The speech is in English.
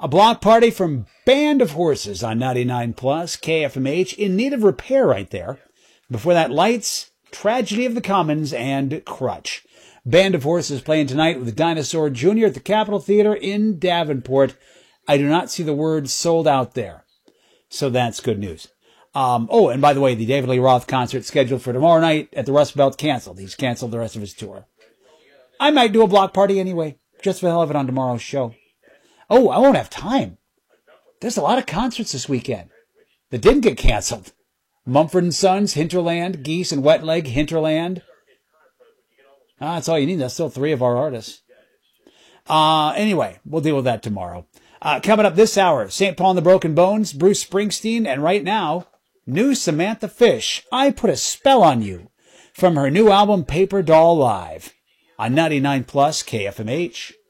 A block party from Band of Horses on 99 Plus, KFMH, in need of repair right there. Before that, Lights, Tragedy of the Commons, and Crutch. Band of Horses playing tonight with Dinosaur Jr. at the Capitol Theater in Davenport. I do not see the word sold out there. So that's good news. And by the way, the David Lee Roth concert scheduled for tomorrow night at the Rust Belt canceled. He's canceled the rest of his tour. I might do a block party anyway, just for the hell of it on tomorrow's show. Oh, I won't have time. There's a lot of concerts this weekend that didn't get canceled. Mumford & Sons, Hinterland, Geese and Wet Leg, Hinterland. That's all you need. That's still 3 of our artists. Anyway, we'll deal with that tomorrow. Coming up this hour, St. Paul and the Broken Bones, Bruce Springsteen, and right now, new Samantha Fish, I Put a Spell on You, from her new album Paper Doll Live, on 99 Plus KFMH.